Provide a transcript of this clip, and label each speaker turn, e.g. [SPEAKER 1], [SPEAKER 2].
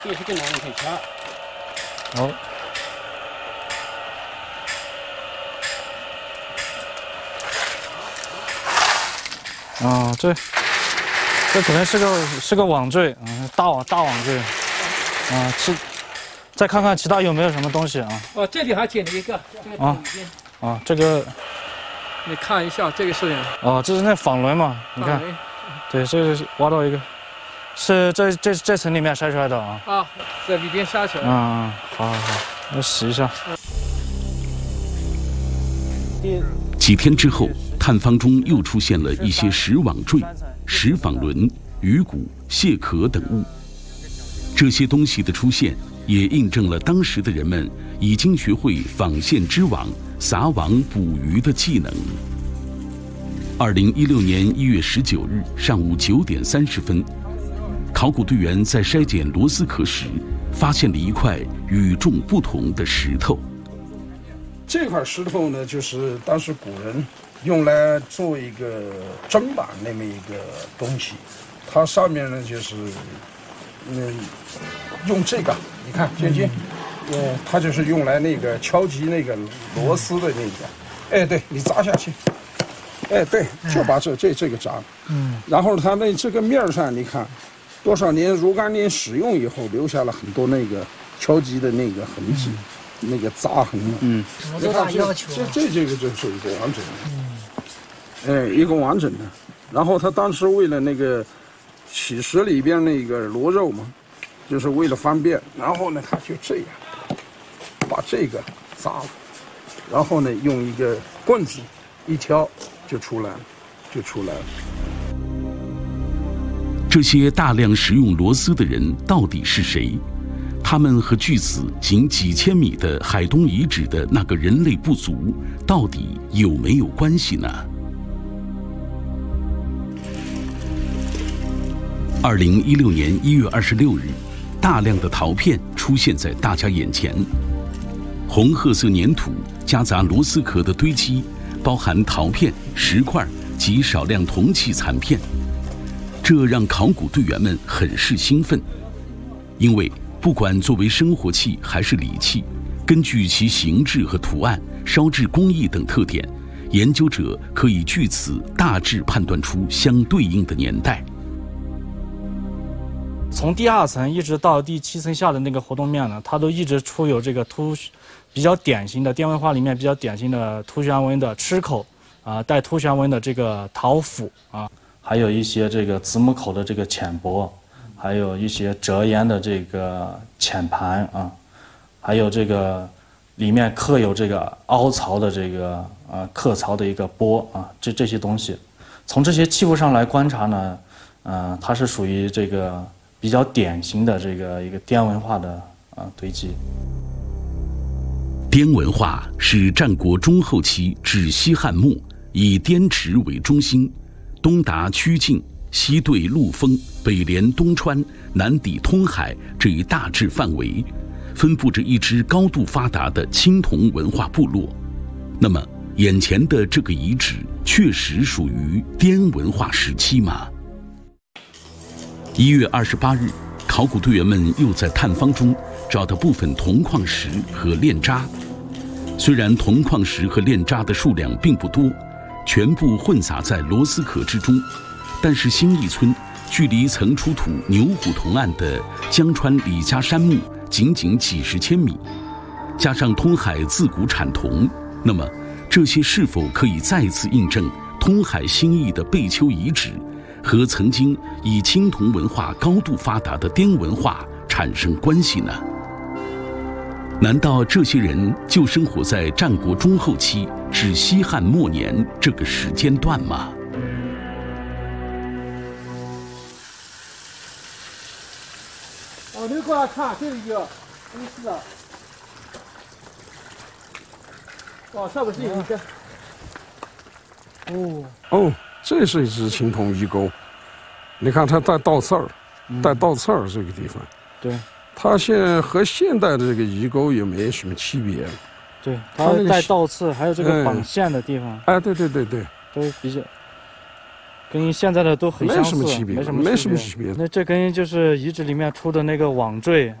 [SPEAKER 1] 这是更难可以掐。
[SPEAKER 2] 好。啊，这可能是个网坠，大网坠。啊，再看看其他有没有什么东西啊？
[SPEAKER 1] 哦，这里还捡了一个。
[SPEAKER 2] 啊，这个。
[SPEAKER 1] 你看一下，这个是
[SPEAKER 2] 哦，这是那纺轮嘛？你看，对，这个是挖到一个，是这层里面筛出来的啊。
[SPEAKER 1] 啊，在里边筛出来。
[SPEAKER 2] 好，我洗一下。
[SPEAKER 3] 几天之后，探方中又出现了一些石网坠、石纺轮、鱼骨、蟹壳等物。这些东西的出现，也印证了当时的人们已经学会纺线织网、撒网捕鱼的技能。2016年1月19日上午9点30分，考古队员在筛检螺丝壳时，发现了一块与众不同的石头。
[SPEAKER 4] 这块石头呢，就是当时古人用来做一个砧板那么一个东西，它上面呢就是用这个，你看尖尖，它就是用来那个敲击那个螺丝的那个，哎，对你扎下去，哎，对，就把这个扎，然后它这个面上你看，多少年若干年使用以后，留下了很多那个敲击的那个痕迹，那个扎痕嘛，
[SPEAKER 5] 多大要求？
[SPEAKER 4] 这个就是一个完整的，一个完整的，然后他当时为了那个起石里边那个螺肉嘛。就是为了方便，然后呢，他就这样把这个扎了，然后呢，用一个棍子一挑就出来了。
[SPEAKER 3] 这些大量使用螺丝的人到底是谁？他们和距此仅几千米的海东遗址的那个人类部族到底有没有关系呢？2016年1月26日。大量的陶片出现在大家眼前，红褐色粘土夹杂螺丝壳的堆积，包含陶片、石块及少量铜器残片，这让考古队员们很是兴奋，因为不管作为生活器还是礼器，根据其形制和图案、烧制工艺等特点，研究者可以据此大致判断出相对应的年代。
[SPEAKER 2] 从第2层一直到第7层下的那个活动面呢，它都一直出有这个比较典型的滇文化里面比较典型的凸旋纹的吃口带凸旋纹的这个陶斧还有一些这个子母口的这个浅薄，还有一些折沿的这个浅盘还有这个里面刻有这个凹槽的这个刻槽的一个钵这些东西，从这些器物上来观察呢，它是属于这个。比较典型的这个一个滇文化的堆积。
[SPEAKER 3] 滇文化是战国中后期至西汉末，以滇池为中心，东达曲靖，西对陆丰，北连东川，南抵通海这一大致范围，分布着一支高度发达的青铜文化部落。那么，眼前的这个遗址确实属于滇文化时期吗？1月28日，考古队员们又在探方中找到部分铜矿石和炼渣。虽然铜矿石和炼渣的数量并不多，全部混杂在螺丝壳之中，但是新义村距离曾出土牛虎铜案的江川李家山墓仅几十千米，加上通海自古产铜，那么这些是否可以再次印证通海新义的贝丘遗址和曾经以青铜文化高度发达的滇文化产生关系呢？难道这些人就生活在战国中后期至西汉末年这个时间段吗？
[SPEAKER 1] 你过来看，这一个，真是的。上面是一个。
[SPEAKER 4] 这是一只青铜鱼钩，你看它带倒刺儿，这个地方。
[SPEAKER 2] 对。
[SPEAKER 4] 它和现代的这个鱼钩也没什么区别。
[SPEAKER 2] 对，它、那个、带倒刺，还有这个绑线的地方。
[SPEAKER 4] 对，
[SPEAKER 2] 都比较。 跟现在的都很相似，
[SPEAKER 4] 没什么区别，
[SPEAKER 2] 没什么区别。
[SPEAKER 4] 没什么区别。
[SPEAKER 2] 那这跟就是遗址里面出的那个网坠